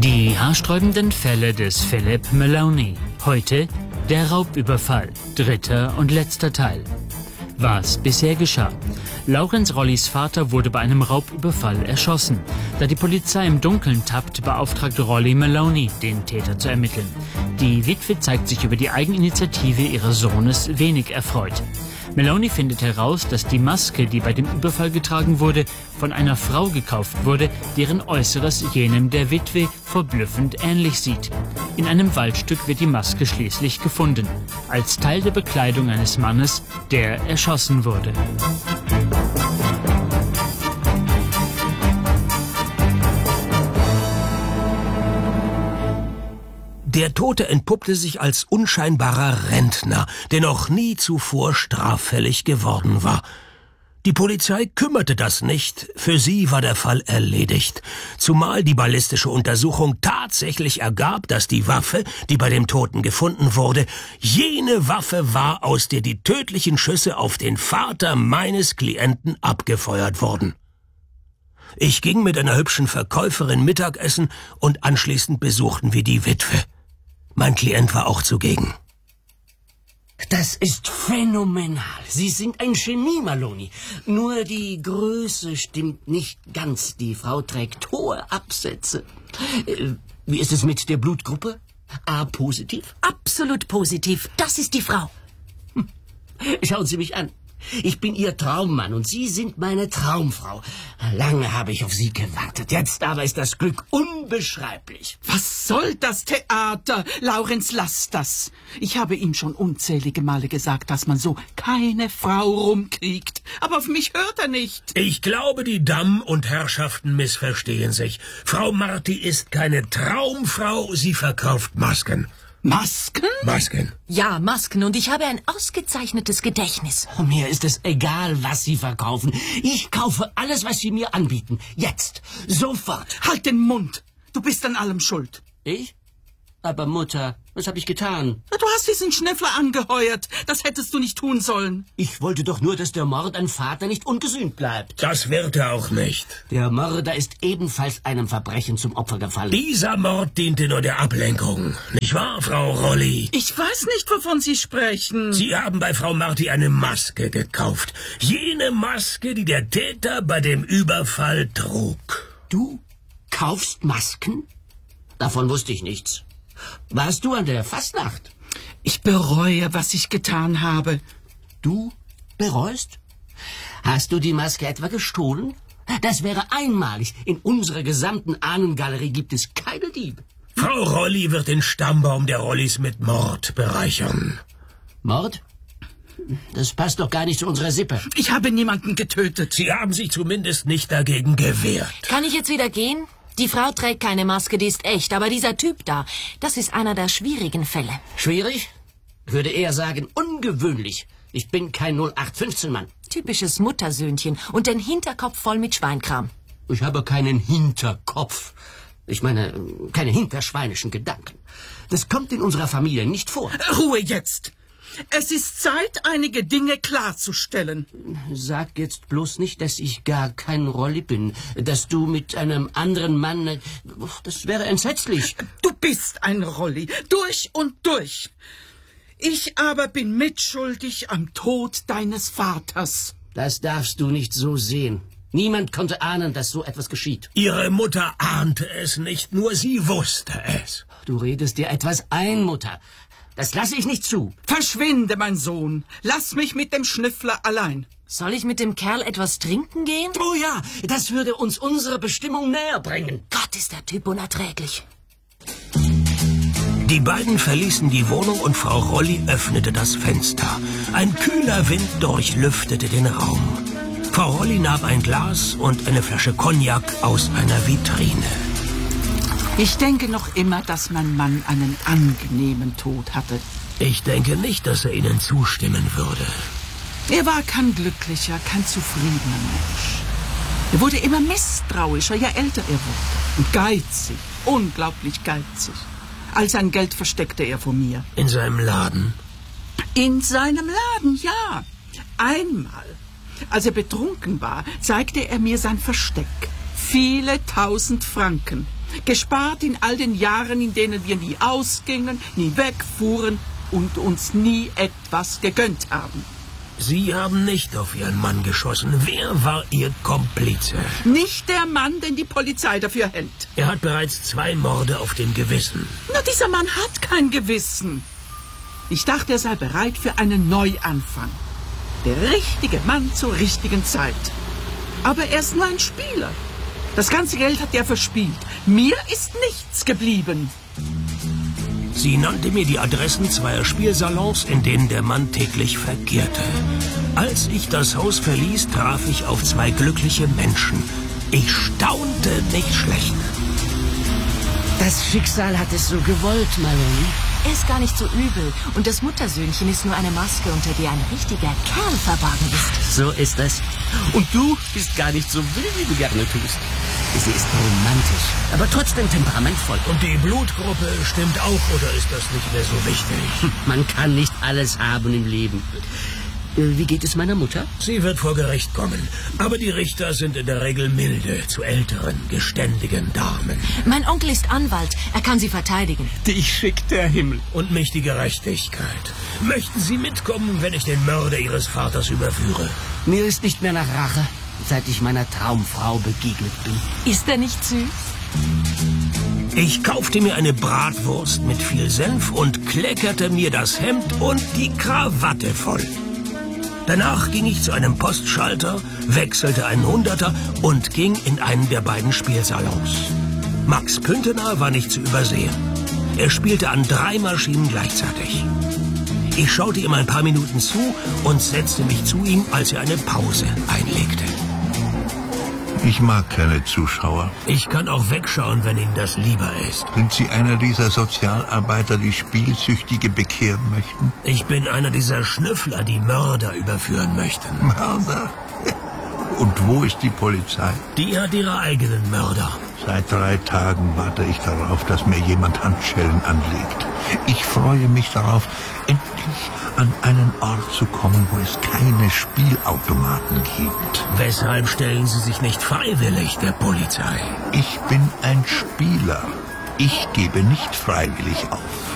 Die haarsträubenden Fälle des Philip Maloney. Heute der Raubüberfall, dritter und letzter Teil. Was bisher geschah? Lawrence Rollys Vater wurde bei einem Raubüberfall erschossen. Da die Polizei im Dunkeln tappt, beauftragt Rolly Maloney, den Täter zu ermitteln. Die Witwe zeigt sich über die Eigeninitiative ihres Sohnes wenig erfreut. Maloney findet heraus, dass die Maske, die bei dem Überfall getragen wurde, von einer Frau gekauft wurde, deren Äußeres jenem der Witwe verblüffend ähnlich sieht. In einem Waldstück wird die Maske schließlich gefunden, als Teil der Bekleidung eines Mannes, der erschossen wurde. Der Tote entpuppte sich als unscheinbarer Rentner, der noch nie zuvor straffällig geworden war. Die Polizei kümmerte das nicht, für sie war der Fall erledigt, zumal die ballistische Untersuchung tatsächlich ergab, dass die Waffe, die bei dem Toten gefunden wurde, jene Waffe war, aus der die tödlichen Schüsse auf den Vater meines Klienten abgefeuert wurden. Ich ging mit einer hübschen Verkäuferin Mittagessen und anschließend besuchten wir die Witwe. Mein Klient war auch zugegen. Das ist phänomenal. Sie sind ein Genie, Maloney. Nur die Größe stimmt nicht ganz. Die Frau trägt hohe Absätze. Wie ist es mit der Blutgruppe? A-positiv? Absolut positiv. Das ist die Frau. Schauen Sie mich an. Ich bin Ihr Traummann und Sie sind meine Traumfrau. Lange habe ich auf Sie gewartet. Jetzt aber ist das Glück unbeschreiblich. Was soll das Theater? Lawrence, lass das. Ich habe ihm schon unzählige Male gesagt, dass man so keine Frau rumkriegt. Aber auf mich hört er nicht. Ich glaube, die Damen und Herrschaften missverstehen sich. Frau Marty ist keine Traumfrau, sie verkauft Masken. Masken? Masken. Ja, Masken. Und ich habe ein ausgezeichnetes Gedächtnis. Mir ist es egal, was Sie verkaufen. Ich kaufe alles, was Sie mir anbieten. Jetzt. Sofort. Halt den Mund. Du bist an allem schuld. Ich? Aber Mutter, was habe ich getan? Du hast diesen Schnüffler angeheuert. Das hättest du nicht tun sollen. Ich wollte doch nur, dass der Mord an Vater nicht ungesühnt bleibt. Das wird er auch nicht. Der Mörder ist ebenfalls einem Verbrechen zum Opfer gefallen. Dieser Mord diente nur der Ablenkung. Nicht wahr, Frau Rolly? Ich weiß nicht, wovon Sie sprechen. Sie haben bei Frau Marty eine Maske gekauft. Jene Maske, die der Täter bei dem Überfall trug. Du kaufst Masken? Davon wusste ich nichts. Warst du an der Fastnacht? Ich bereue, was ich getan habe. Du bereust? Hast du die Maske etwa gestohlen? Das wäre einmalig. In unserer gesamten Ahnengalerie gibt es keine Diebe. Frau Rolly wird den Stammbaum der Rollys mit Mord bereichern. Mord? Das passt doch gar nicht zu unserer Sippe. Ich habe niemanden getötet. Sie haben sich zumindest nicht dagegen gewehrt. Kann ich jetzt wieder gehen? Die Frau trägt keine Maske, die ist echt. Aber dieser Typ da, das ist einer der schwierigen Fälle. Schwierig? Ich würde eher sagen, ungewöhnlich. Ich bin kein 0815-Mann. Typisches Muttersöhnchen und den Hinterkopf voll mit Schweinkram. Ich habe keinen Hinterkopf. Ich meine, keine hinterschweinischen Gedanken. Das kommt in unserer Familie nicht vor. Ruhe jetzt! Es ist Zeit, einige Dinge klarzustellen. Sag jetzt bloß nicht, dass ich gar kein Rolli bin. Dass du mit einem anderen Mann... Das wäre entsetzlich. Du bist ein Rolli, durch und durch. Ich aber bin mitschuldig am Tod deines Vaters. Das darfst du nicht so sehen. Niemand konnte ahnen, dass so etwas geschieht. Ihre Mutter ahnte es nicht, nur sie wusste es. Du redest dir etwas ein, Mutter. Das lasse ich nicht zu. Verschwinde, mein Sohn. Lass mich mit dem Schnüffler allein. Soll ich mit dem Kerl etwas trinken gehen? Oh ja, das würde uns unsere Bestimmung näher bringen. Gott, ist der Typ unerträglich. Die beiden verließen die Wohnung und Frau Rolly öffnete das Fenster. Ein kühler Wind durchlüftete den Raum. Frau Rolly nahm ein Glas und eine Flasche Cognac aus einer Vitrine. Ich denke noch immer, dass mein Mann einen angenehmen Tod hatte. Ich denke nicht, dass er Ihnen zustimmen würde. Er war kein glücklicher, kein zufriedener Mensch. Er wurde immer misstrauischer, je älter er wurde. Und geizig, unglaublich geizig. All sein Geld versteckte er vor mir. In seinem Laden? In seinem Laden, ja. Einmal, als er betrunken war, zeigte er mir sein Versteck. Viele 1000 Franken. Gespart in all den Jahren, in denen wir nie ausgingen, nie wegfuhren und uns nie etwas gegönnt haben. Sie haben nicht auf Ihren Mann geschossen. Wer war Ihr Komplize? Nicht der Mann, den die Polizei dafür hält. Er hat bereits 2 Morde auf dem Gewissen. Na, dieser Mann hat kein Gewissen. Ich dachte, er sei bereit für einen Neuanfang. Der richtige Mann zur richtigen Zeit. Aber er ist nur ein Spieler. Das ganze Geld hat er verspielt. Mir ist nichts geblieben. Sie nannte mir die Adressen 2 Spielsalons, in denen der Mann täglich verkehrte. Als ich das Haus verließ, traf ich auf 2 glückliche Menschen. Ich staunte nicht schlecht. Das Schicksal hat es so gewollt, Maloney. Er ist gar nicht so übel. Und das Muttersöhnchen ist nur eine Maske, unter der ein richtiger Kerl verborgen ist. So ist es. Und du bist gar nicht so wild, wie du gerne tust. Sie ist romantisch, aber trotzdem temperamentvoll. Und die Blutgruppe stimmt auch, oder ist das nicht mehr so wichtig? Man kann nicht alles haben im Leben. Wie geht es meiner Mutter? Sie wird vor Gericht kommen. Aber die Richter sind in der Regel milde zu älteren, geständigen Damen. Mein Onkel ist Anwalt. Er kann sie verteidigen. Dich schickt der Himmel. Und mich die Gerechtigkeit. Möchten Sie mitkommen, wenn ich den Mörder Ihres Vaters überführe? Mir ist nicht mehr nach Rache, seit ich meiner Traumfrau begegnet bin. Ist er nicht süß? Ich kaufte mir eine Bratwurst mit viel Senf und kleckerte mir das Hemd und die Krawatte voll. Danach ging ich zu einem Postschalter, wechselte einen 100er und ging in einen der beiden Spielsalons. Max Püntener war nicht zu übersehen. Er spielte an 3 Maschinen gleichzeitig. Ich schaute ihm ein paar Minuten zu und setzte mich zu ihm, als er eine Pause einlegte. Ich mag keine Zuschauer. Ich kann auch wegschauen, wenn Ihnen das lieber ist. Sind Sie einer dieser Sozialarbeiter, die Spielsüchtige bekehren möchten? Ich bin einer dieser Schnüffler, die Mörder überführen möchten. Mörder? Und wo ist die Polizei? Die hat ihre eigenen Mörder. Seit 3 Tagen warte ich darauf, dass mir jemand Handschellen anlegt. Ich freue mich darauf, endlich an einen Ort zu kommen, wo es keine Spielautomaten gibt. Weshalb stellen Sie sich nicht freiwillig der Polizei? Ich bin ein Spieler. Ich gebe nicht freiwillig auf.